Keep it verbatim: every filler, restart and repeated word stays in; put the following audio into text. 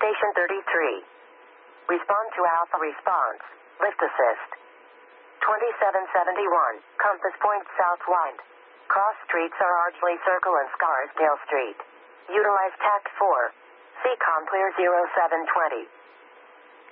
Station thirty-three. Respond to Alpha response. Lift assist. twenty-seven seventy-one, Compass Point Southwind. Cross streets are Ardsley Circle and Scarsdale Street. Utilize tact four. C COM clear zero seven twenty.